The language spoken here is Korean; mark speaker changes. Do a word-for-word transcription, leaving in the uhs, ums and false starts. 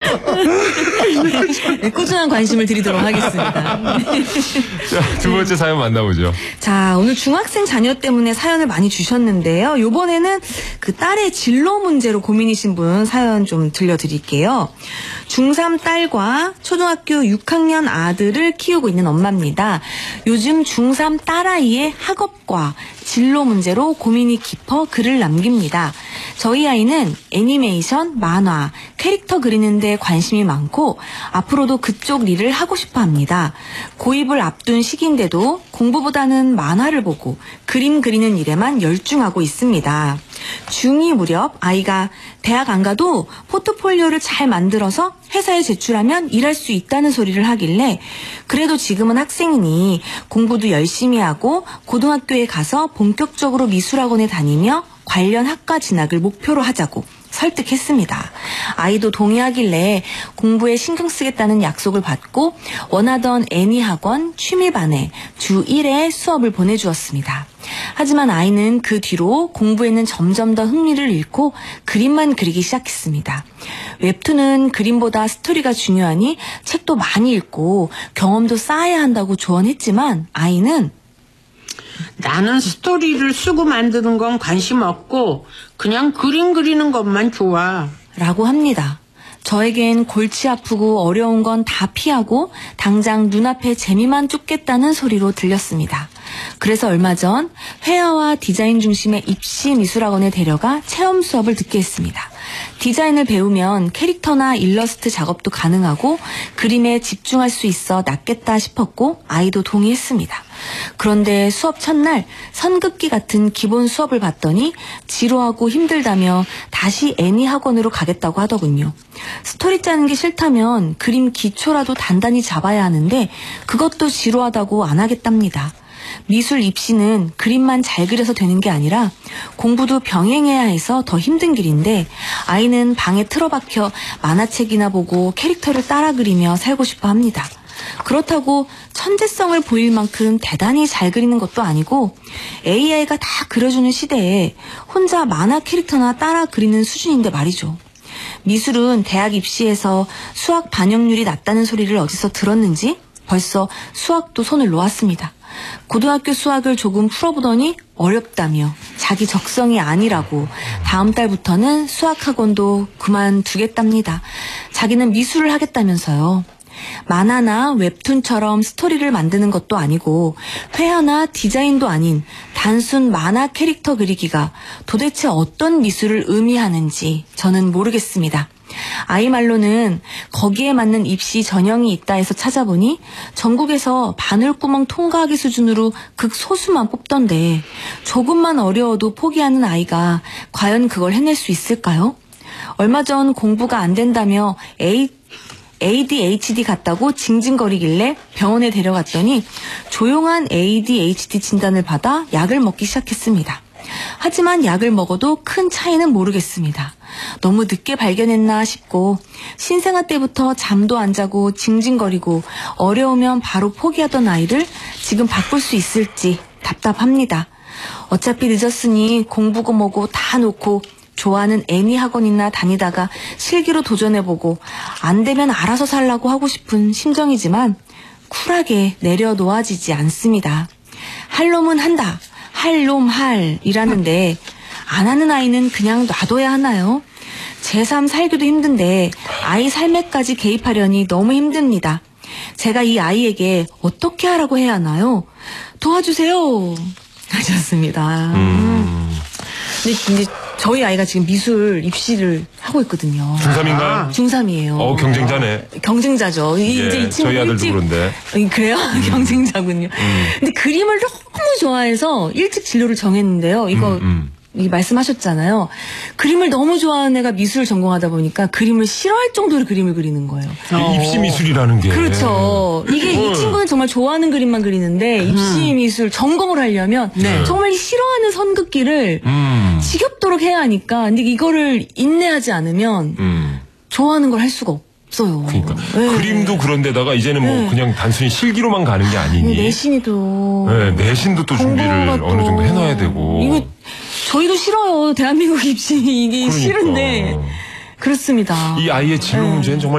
Speaker 1: 네, 꾸준한 관심을 드리도록 하겠습니다.
Speaker 2: 자, 두 번째 사연 만나보죠.
Speaker 1: 자, 오늘 중학생 자녀 때문에 사연을 많이 주셨는데요. 이번에는 그 딸의 진로 문제로 고민이신 분 사연 좀 들려드릴게요. 중삼 딸과 초등학교 육 학년 아들을 키우고 있는 엄마입니다. 요즘 중삼 딸아이의 학업과 진로 문제로 고민이 깊어 글을 남깁니다. 저희 아이는 애니메이션, 만화, 캐릭터 그리는 데 관심이 많고 앞으로도 그쪽 일을 하고 싶어 합니다. 고입을 앞둔 시기인데도 공부보다는 만화를 보고 그림 그리는 일에만 열중하고 있습니다. 중이 무렵 아이가 대학 안 가도 포트폴리오를 잘 만들어서 회사에 제출하면 일할 수 있다는 소리를 하길래 그래도 지금은 학생이니 공부도 열심히 하고 고등학교에 가서 본격적으로 미술학원에 다니며 관련 학과 진학을 목표로 하자고 설득했습니다. 아이도 동의하길래 공부에 신경 쓰겠다는 약속을 받고 원하던 애니 학원 취미반에 주 일 회 수업을 보내주었습니다. 하지만 아이는 그 뒤로 공부에는 점점 더 흥미를 잃고 그림만 그리기 시작했습니다. 웹툰은 그림보다 스토리가 중요하니 책도 많이 읽고 경험도 쌓아야 한다고 조언했지만 아이는
Speaker 3: 나는 스토리를 쓰고 만드는 건 관심 없고 그냥 그림 그리는 것만 좋아.
Speaker 1: 라고 합니다. 저에겐 골치 아프고 어려운 건 다 피하고 당장 눈앞에 재미만 쫓겠다는 소리로 들렸습니다. 그래서 얼마 전 회화와 디자인 중심의 입시 미술학원에 데려가 체험 수업을 듣게 했습니다. 디자인을 배우면 캐릭터나 일러스트 작업도 가능하고 그림에 집중할 수 있어 낫겠다 싶었고 아이도 동의했습니다. 그런데 수업 첫날 선긋기 같은 기본 수업을 받더니 지루하고 힘들다며 다시 애니 학원으로 가겠다고 하더군요. 스토리 짜는 게 싫다면 그림 기초라도 단단히 잡아야 하는데 그것도 지루하다고 안 하겠답니다. 미술 입시는 그림만 잘 그려서 되는 게 아니라 공부도 병행해야 해서 더 힘든 길인데 아이는 방에 틀어박혀 만화책이나 보고 캐릭터를 따라 그리며 살고 싶어 합니다. 그렇다고 천재성을 보일 만큼 대단히 잘 그리는 것도 아니고 에이아이가 다 그려주는 시대에 혼자 만화 캐릭터나 따라 그리는 수준인데 말이죠. 미술은 대학 입시에서 수학 반영률이 낮다는 소리를 어디서 들었는지 벌써 수학도 손을 놓았습니다. 고등학교 수학을 조금 풀어보더니 어렵다며 자기 적성이 아니라고 다음 달부터는 수학학원도 그만두겠답니다. 자기는 미술을 하겠다면서요. 만화나 웹툰처럼 스토리를 만드는 것도 아니고 회화나 디자인도 아닌 단순 만화 캐릭터 그리기가 도대체 어떤 미술을 의미하는지 저는 모르겠습니다. 아이 말로는 거기에 맞는 입시 전형이 있다 해서 찾아보니 전국에서 바늘구멍 통과하기 수준으로 극소수만 뽑던데 조금만 어려워도 포기하는 아이가 과연 그걸 해낼 수 있을까요? 얼마 전 공부가 안 된다며 에이 에이디에이치디 같다고 징징거리길래 병원에 데려갔더니 조용한 에이디에이치디 진단을 받아 약을 먹기 시작했습니다. 하지만 약을 먹어도 큰 차이는 모르겠습니다. 너무 늦게 발견했나 싶고 신생아 때부터 잠도 안 자고 징징거리고 어려우면 바로 포기하던 아이를 지금 바꿀 수 있을지 답답합니다. 어차피 늦었으니 공부고 뭐고 다 놓고 좋아하는 애니 학원이나 다니다가 실기로 도전해보고 안 되면 알아서 살라고 하고 싶은 심정이지만 쿨하게 내려놓아지지 않습니다. 할 놈은 한다. 할 놈 할이라는데 안 하는 아이는 그냥 놔둬야 하나요? 제 삶 살기도 힘든데 아이 삶에까지 개입하려니 너무 힘듭니다. 제가 이 아이에게 어떻게 하라고 해야 하나요? 도와주세요. 하셨습니다. 음. 근데 이제 저희 아이가 지금 미술 입시를 하고 있거든요.
Speaker 2: 중삼인가요?
Speaker 1: 중삼이에요.
Speaker 2: 어, 경쟁자네.
Speaker 1: 경쟁자죠.
Speaker 2: 예,
Speaker 1: 이제 이 친구
Speaker 2: 저희 아들도
Speaker 1: 일찍...
Speaker 2: 그런데.
Speaker 1: 그래요? 음. 경쟁자군요. 음. 근데 그림을 너무 좋아해서 일찍 진로를 정했는데요. 이거 음, 음. 이 말씀하셨잖아요. 그림을 너무 좋아하는 애가 미술을 전공하다 보니까 그림을 싫어할 정도로 그림을 그리는 거예요.
Speaker 2: 어. 입시 미술이라는 게.
Speaker 1: 그렇죠. 이게 어. 이 친구는 정말 좋아하는 그림만 그리는데 음. 입시 미술 전공을 하려면 네. 정말 싫어하는 선긋기를 음. 지겹도록 해야 하니까 근데 이거를 인내하지 않으면 음. 좋아하는 걸 할 수가 없어요. 없어요.
Speaker 2: 그러니까 네. 그림도 그런데다가 이제는 뭐 네. 그냥 단순히 실기로만 가는 게 아니니
Speaker 1: 내신이 또
Speaker 2: 네, 내신도 또 준비를 또 어느 정도 해놔야 되고
Speaker 1: 이거 저희도 싫어요. 대한민국 입시 이게 그러니까. 싫은데 그렇습니다.
Speaker 2: 이 아이의 진로 문제는 정말